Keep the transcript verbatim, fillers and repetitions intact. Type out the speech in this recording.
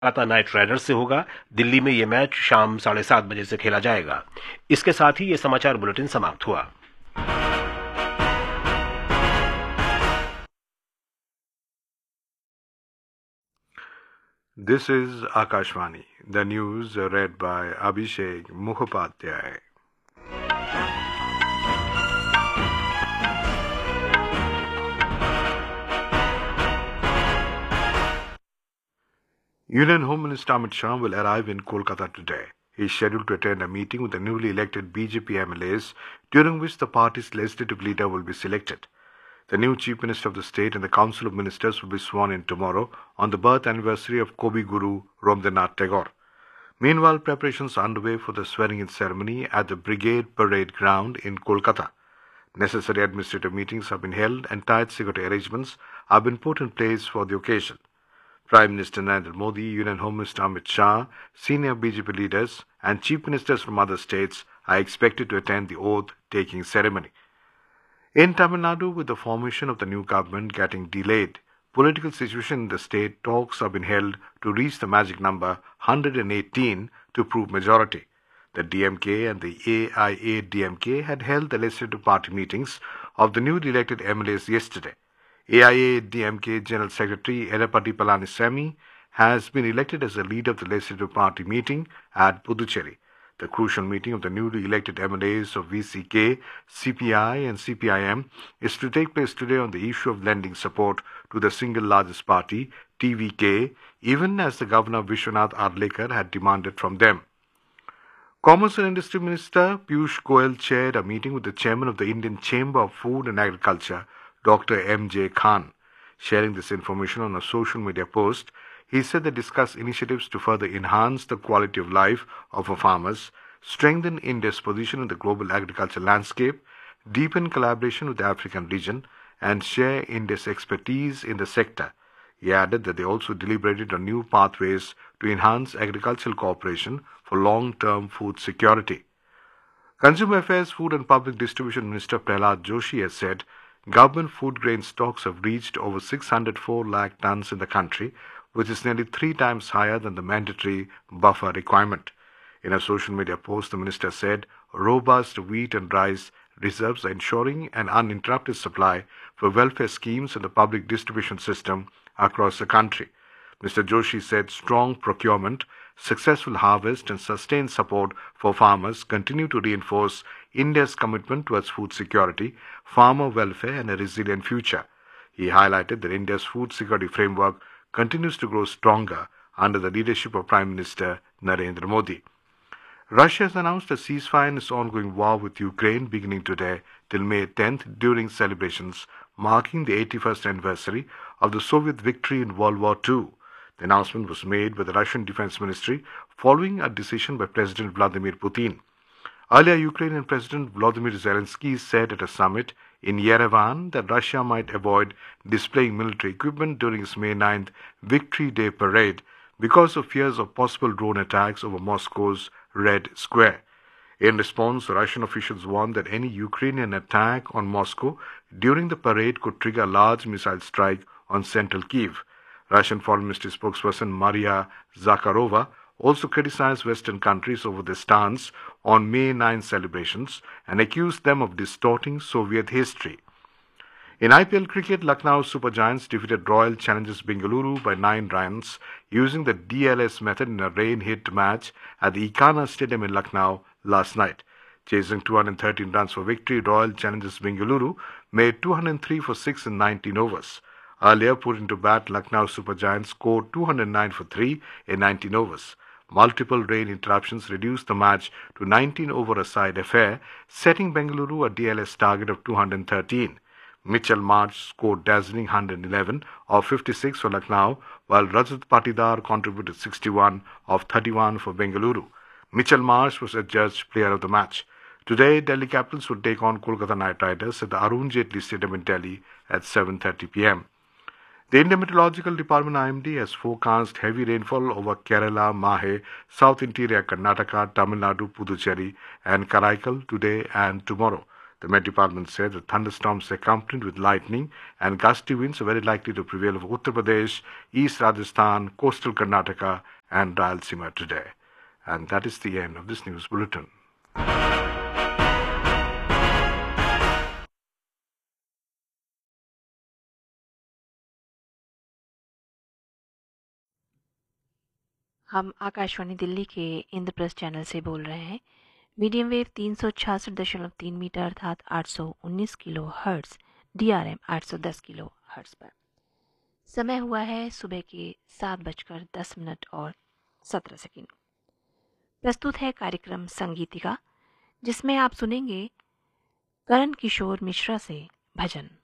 Kolkata night Riders से होगा। दिल्ली में यह मैच शाम साढ़े सात बजे से खेला जाएगा। इसके साथ ही यह समाचार बुलेटिन समाप्त हुआ। This is Akashvani. The news read by Abhishek Mukhopadhyay. Union Home Minister Amit Shah will arrive in Kolkata today. He is scheduled to attend a meeting with the newly elected B J P M L As, during which the party's legislative leader will be selected. The new Chief Minister of the state and the Council of Ministers will be sworn in tomorrow on the birth anniversary of Kavi Guru Rabindranath Tagore. Meanwhile, preparations are underway for the swearing-in ceremony at the Brigade Parade Ground in Kolkata. Necessary administrative meetings have been held and tight security arrangements have been put in place for the occasion. Prime Minister Narendra Modi, Union Home Minister Amit Shah, senior B J P leaders and chief ministers from other states are expected to attend the oath-taking ceremony. In Tamil Nadu, with the formation of the new government getting delayed, political situation in the state, talks have been held to reach the magic number one hundred eighteen to prove majority. The D M K and the A I A D M K had held the legislative party meetings of the newly elected M L As yesterday. A I A D M K General Secretary Edappadi Palaniswamy has been elected as the leader of the legislative party meeting at Puducherry. The crucial meeting of the newly elected M L As of V C K, C P I and C P I M is to take place today on the issue of lending support to the single largest party, T V K, even as the Governor Vishwanath Arlekar had demanded from them. Commerce and Industry Minister Piyush Goyal chaired a meeting with the chairman of the Indian Chamber of Food and Agriculture, Doctor M J Khan. Sharing this information on a social media post, he said they discussed initiatives to further enhance the quality of life of our farmers, strengthen India's position in the global agriculture landscape, deepen collaboration with the African region, and share India's expertise in the sector. He added that they also deliberated on new pathways to enhance agricultural cooperation for long-term food security. Consumer Affairs, Food and Public Distribution Minister Prahlad Joshi has said government food grain stocks have reached over six hundred four lakh tons in the country, which is nearly three times higher than the mandatory buffer requirement. In a social media post, the minister said robust wheat and rice reserves are ensuring an uninterrupted supply for welfare schemes and the public distribution system across the country. Mister Joshi said strong procurement, successful harvest and sustained support for farmers continue to reinforce India's commitment towards food security, farmer welfare and a resilient future. He highlighted that India's food security framework continues to grow stronger under the leadership of Prime Minister Narendra Modi. Russia has announced a ceasefire in its ongoing war with Ukraine beginning today till May tenth during celebrations marking the eighty-first anniversary of the Soviet victory in World War Two. The announcement was made by the Russian Defense Ministry following a decision by President Vladimir Putin. Earlier, Ukrainian President Volodymyr Zelensky said at a summit in Yerevan that Russia might avoid displaying military equipment during its May ninth Victory Day parade because of fears of possible drone attacks over Moscow's Red Square. In response, Russian officials warned that any Ukrainian attack on Moscow during the parade could trigger a large missile strike on central Kyiv. Russian Foreign Ministry spokesperson Maria Zakharova also criticized Western countries over their stance on May ninth celebrations and accused them of distorting Soviet history. In I P L cricket, Lucknow Super Giants defeated Royal Challengers Bengaluru by nine runs using the D L S method in a rain-hit match at the Ikana Stadium in Lucknow last night. Chasing two hundred thirteen runs for victory, Royal Challengers Bengaluru made two hundred three for six in nineteen overs. Earlier put into bat, Lucknow Super Giants scored two hundred nine for three in nineteen overs. Multiple rain interruptions reduced the match to nineteen over a side affair, setting Bengaluru a D L S target of two hundred thirteen. Mitchell Marsh scored dazzling one hundred eleven of fifty-six for Lucknow, while Rajat Patidar contributed sixty-one of thirty-one for Bengaluru. Mitchell Marsh was adjudged player of the match. Today, Delhi Capitals will take on Kolkata Knight Riders at the Arun Jaitley Stadium in Delhi at seven thirty p m The Indian Meteorological Department I M D has forecast heavy rainfall over Kerala, Mahe, South Interior Karnataka, Tamil Nadu, Puducherry and Karaikal today and tomorrow. The Met Department said that thunderstorms accompanied with lightning and gusty winds are very likely to prevail over Uttar Pradesh, East Rajasthan, coastal Karnataka, and Rayalaseema today. And that is the end of this news bulletin. हम आकाशवाणी दिल्ली के Indraprastha channel से बोल रहे हैं। Medium wave तीन सौ छियासठ दशमलव तीन मीटर अर्थात आठ सौ उन्नीस किलो हर्ट्ज, डीआरएम आठ सौ दस किलो हर्ट्ज पर। समय हुआ है सुबह के सात बजकर दस मिनट और सत्रह सेकंड। प्रस्तुत है कार्यक्रम संगीतिका, जिसमें आप सुनेंगे करण किशोर मिश्रा से भजन।